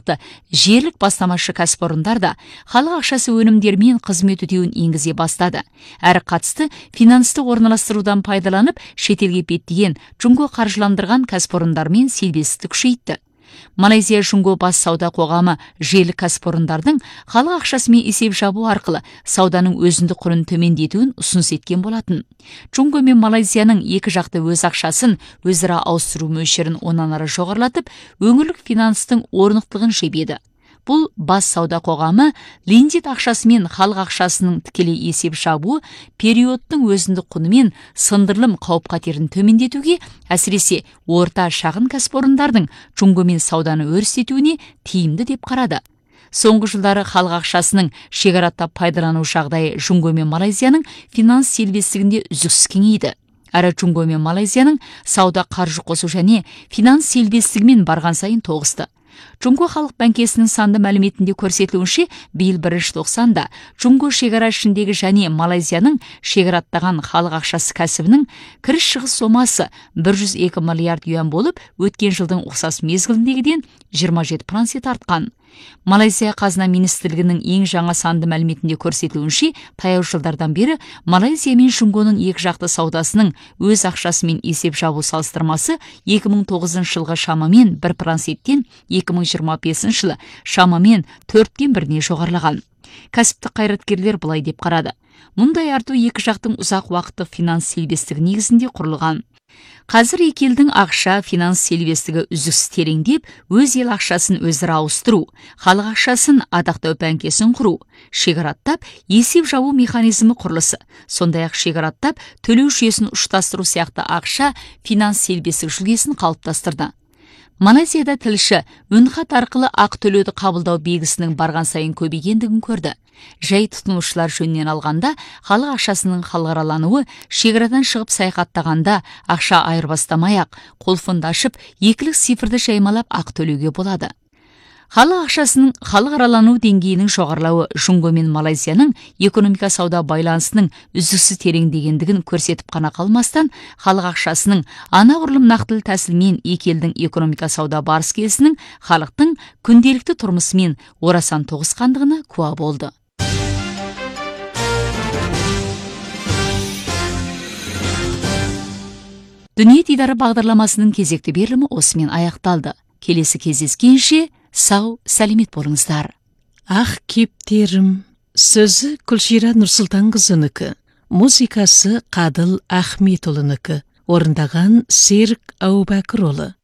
сияқты жерлік бастамашы кәсіпорындар да халық ақшасы өнімдері мен қызмет өтеуін енгізе бастады. Әрі қатысты финансты орналастырудан пайдаланып, шетелге беттеген Джунго қаржыландырған кәсіпорындармен серіктестікті күшейтті. Малайзия Джунго бас сауда қоғамы жерлік кәсіпорындардың халық ақшасымен есеп жабу арқылы сауданың өзіндік құнын төмендетуін ұсыныс еткен болатын. Джунго мен Малайзияның екі жақты өз ақшасын өзара ауыстыру мөлшерін онан ары жоғарылатып, өңірлік финанстың орнықтылығын жебеді. Бұл бас сауда қоғамы лендет ақшасы мен халық ақшасының тікелей есеп жабуы периодтың өзіндік құны мен сындырылым қауіп-қатерін төмендетуге, әсіресе орта шағын кәсіпорындардың Джунгомен сауданы өрістетуіне тиімді деп қарады. Соңғы жылдары халық ақшасының шекараттап пайдалану жағдайы Джунго мен Малайзияның финанс серіктестігінде үздіксіз кеңейді. Әрі Джунго мен Малайзияның сауда қаржы қосу және финанс серіктестігімен барған сайын тоғысты. Джунго халық банкесінің санды мәліметінде көрсетілуінше, биыл 1-тоқсанда Джунго шекара ішіндегі және Малайзияның шекараттаған халық ақшасы кәсібінің кіріс-шығыс сомасы 102 миллиард юан болып, өткен жылдың ұқсас мезгіліндегіден 27% артқан. Малайзия қазына министрлігінің ең жаңа санды мәліметінде көрсетілуінше, таяу жылдардан бері Малайзия мен Джунгоның екі жақты саудасының өз ақшасымен есеп жабу салыстырмасы 2009 жылғы шамамен 1%-тен 2025 жылы шамамен 4-1-не жоғарылаған. Кәсіптік қайраткерлер былай деп қарады. Мұндай арту екі жақтың ұзақ уақытты финанс серіктестігі негізінде құрылған. Қазір екі елдің ақша финанс серіктестігі үздіксіз тереңдеп, өз ел ақшасын өзара ауыстыру, халық ақшасын адақтау банкесін құру, шекараттап есеп жабу механизмі құрылысы, сондай-ақ шекараттап төлеу жүйесін ұштастыру сияқты ақша финанс серіктестік жүйесін қалыптастырды. Малайзияда тілші үнхат арқылы ақы төлеуді қабылдау белгісінің барған сайын көбейгендігін көрді. Жай тұтынушылар жөнінен алғанда, халық ақшасының халықаралануы шекарадан шығып саяхаттағанда ақша айырбастамай-ақ, қолфонды ашып, екілік цифрді жаймалап ақы төлеуге болады. Халық ақшасының халықаралану деңгейінің жоғарылауы Джунго мен Малайзияның экономика сауда байланысының үздіксіз тереңдегендігін көрсетіп қана қалмастан, халық ақшасының анағұрлым нақтылы тәсілмен екі елдің экономика сауда барыс-келісінің халықтың күнделікті тұрмысымен орасан тоғысқандығына куә болды. Дүние дидары бағдарламасының кезекті берілімі осымен аяқталды. Келесі кездескенше сау, сәлемет болыңыздар. Ақ кептерім, сөзі Күлшира Нұрсұлтанқызынікі, музыкасы Қадыл Ахметұлынікі, орындаған Серік Әубәкірұлы.